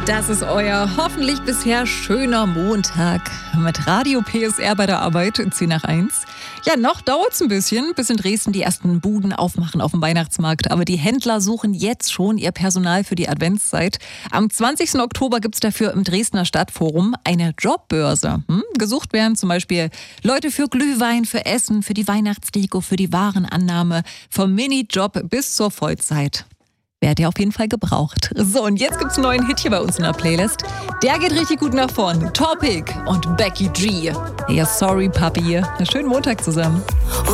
Das ist euer hoffentlich bisher schöner Montag mit Radio PSR bei der Arbeit, 10 nach 1. Ja, noch dauert's ein bisschen, bis in Dresden die ersten Buden aufmachen auf dem Weihnachtsmarkt. Aber die Händler suchen jetzt schon ihr Personal für die Adventszeit. Am 20. Oktober gibt's dafür im Dresdner Stadtforum eine Jobbörse. Gesucht werden zum Beispiel Leute für Glühwein, für Essen, für die Weihnachtsdeko, für die Warenannahme, vom Minijob bis zur Vollzeit. Werdet ihr auf jeden Fall gebraucht. So, und jetzt gibt's einen neuen Hit hier bei uns in der Playlist. Der geht richtig gut nach vorn. Topic und Becky G. Ja, sorry, Papi. Einen schönen Montag zusammen.